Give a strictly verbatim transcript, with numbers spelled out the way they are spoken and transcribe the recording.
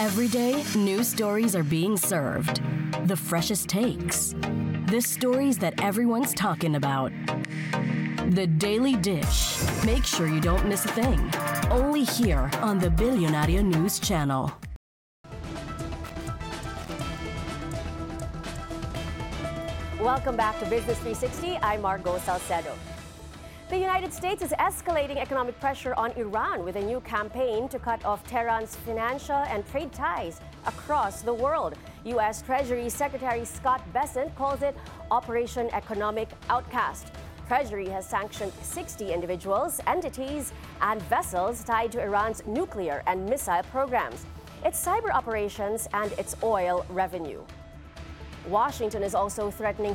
Every day, new stories are being served. The freshest takes. The stories that everyone's talking about. The Daily Dish. Make sure you don't miss a thing. Only here on the Billionario News Channel. Welcome back to Business three sixty. I'm Margo Salcedo. The United States is escalating economic pressure on Iran with a new campaign to cut off Tehran's financial and trade ties across the world. U S Treasury Secretary Scott Bessent calls it Operation Economic Outcast. Treasury has sanctioned sixty individuals, entities, and vessels tied to Iran's nuclear and missile programs, its cyber operations, and its oil revenue. Washington is also threatening